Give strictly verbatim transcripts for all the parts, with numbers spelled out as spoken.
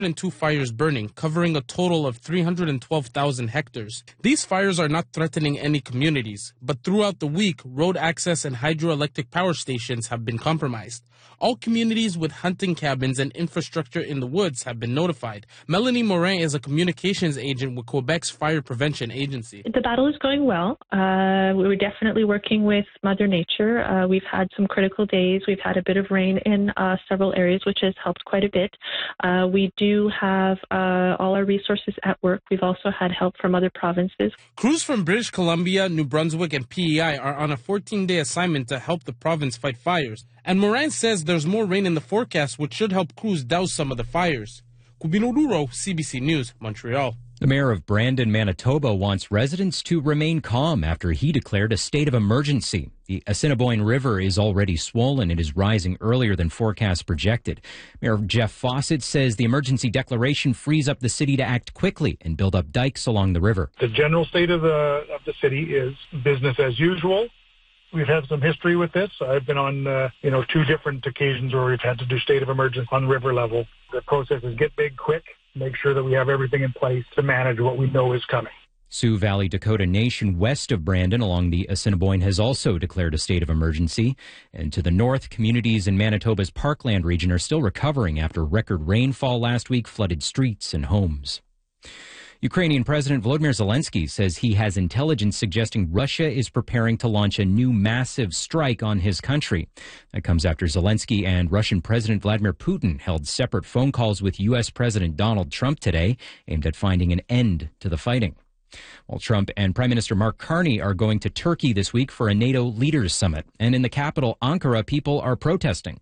two fires burning, covering a total of three hundred twelve thousand hectares. These fires are not threatening any communities, but throughout the week, road access and hydroelectric power stations have been compromised. All communities with hunting cabins and infrastructure in the woods have been notified. Melanie Morin is a communications agent with Quebec's Fire Prevention Agency. The battle is going well. Uh, we're definitely working with Mother Nature. Uh, we've had some critical days. We've had a bit of rain in uh, several areas, which has helped quite a bit. Uh, we do have uh, all our resources at work. We've also had help from other provinces. Crews from British Columbia, New Brunswick, and P E I are on a fourteen-day assignment to help the province fight fires. And Moran says there's more rain in the forecast, which should help crews douse some of the fires. Cubino Duro, C B C News, Montreal. The mayor of Brandon, Manitoba, wants residents to remain calm after he declared a state of emergency. The Assiniboine River is already swollen. It is rising earlier than forecasts projected. Mayor Jeff Fawcett says the emergency declaration frees up the city to act quickly and build up dikes along the river. The general state of the, of the city is business as usual. We've had some history with this. I've been on, uh, you know, two different occasions where we've had to do state of emergency on river level. The process is get big quick, make sure that we have everything in place to manage what we know is coming. Sioux Valley Dakota Nation west of Brandon along the Assiniboine has also declared a state of emergency. And to the north, communities in Manitoba's Parkland region are still recovering after record rainfall last week flooded streets and homes. Ukrainian President Volodymyr Zelensky says he has intelligence suggesting Russia is preparing to launch a new massive strike on his country. That comes after Zelensky and Russian President Vladimir Putin held separate phone calls with U S President Donald Trump today, aimed at finding an end to the fighting. While Trump and Prime Minister Mark Carney are going to Turkey this week for a NATO leaders summit. And in the capital, Ankara, people are protesting.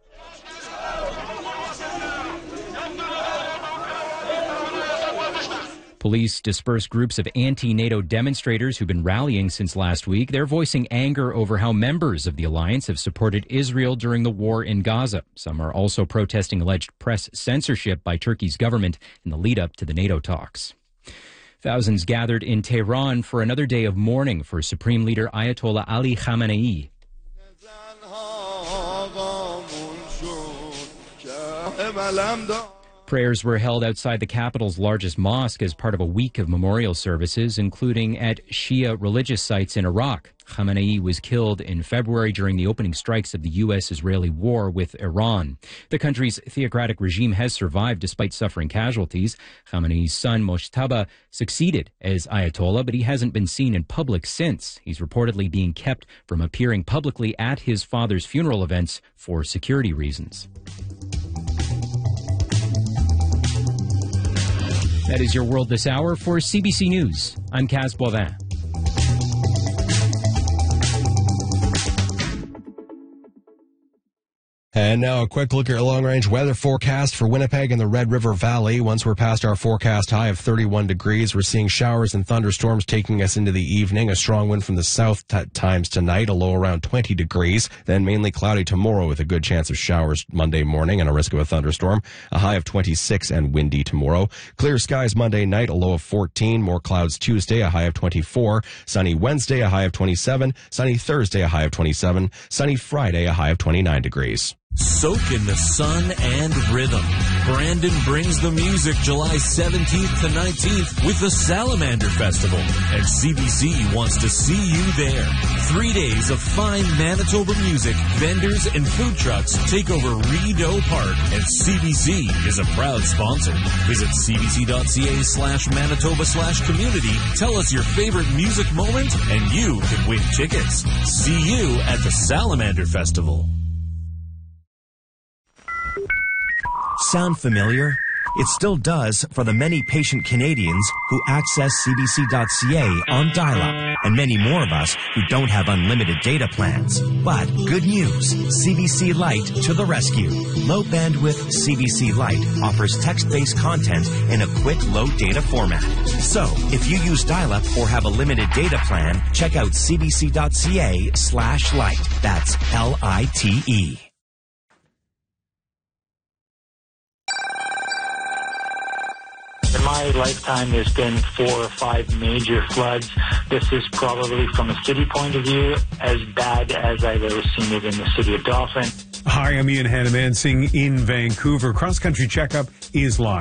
Police dispersed groups of anti-NATO demonstrators who've been rallying since last week. They're voicing anger over how members of the alliance have supported Israel during the war in Gaza. Some are also protesting alleged press censorship by Turkey's government in the lead-up to the NATO talks. Thousands gathered in Tehran for another day of mourning for Supreme Leader Ayatollah Ali Khamenei. Prayers were held outside the capital's largest mosque as part of a week of memorial services, including at Shia religious sites in Iraq. Khamenei was killed in February during the opening strikes of the U S-Israeli war with Iran. The country's theocratic regime has survived despite suffering casualties. Khamenei's son, Mojtaba, succeeded as Ayatollah, but he hasn't been seen in public since. He's reportedly being kept from appearing publicly at his father's funeral events for security reasons. That is your world this hour. For C B C News, I'm Kaz Boivin. And now a quick look at your long-range weather forecast for Winnipeg and the Red River Valley. Once we're past our forecast high of thirty-one degrees, we're seeing showers and thunderstorms taking us into the evening. A strong wind from the south t- times tonight, a low around twenty degrees. Then mainly cloudy tomorrow with a good chance of showers Monday morning and a risk of a thunderstorm. A high of twenty-six and windy tomorrow. Clear skies Monday night, a low of fourteen. More clouds Tuesday, a high of twenty-four. Sunny Wednesday, a high of twenty-seven. Sunny Thursday, a high of twenty-seven. Sunny Friday, a high of twenty-nine degrees. Soak in the sun and rhythm. Brandon brings the music July seventeenth to nineteenth with the Salamander Festival, and C B C wants to see you there. Three days of fine Manitoba music, vendors, and food trucks take over Rideau Park, and C B C is a proud sponsor. Visit cbc.ca slash Manitoba slash community. Tell us your favorite music moment, and you can win tickets. See you at the Salamander Festival. Sound familiar? It still does for the many patient Canadians who access C B C dot C A on dial-up, and many more of us who don't have unlimited data plans. But good news, C B C Lite to the rescue. Low bandwidth C B C Lite offers text-based content in a quick low data format. So, if you use dial-up or have a limited data plan, check out cbc.ca slash lite. That's L I T E. In my lifetime, there's been four or five major floods. This is probably, from a city point of view, as bad as I've ever seen it in the city of Dauphin. Hi, I'm Ian Hannamansing in Vancouver. Cross Country Checkup is live.